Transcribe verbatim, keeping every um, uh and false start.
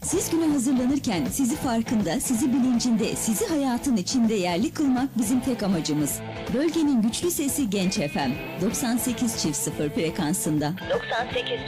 Siz güne hazırlanırken sizi farkında, sizi bilincinde, sizi hayatın içinde yerli kılmak bizim tek amacımız. Bölgenin güçlü sesi Genç F M doksan sekiz çift sıfır frekansında. doksan sekiz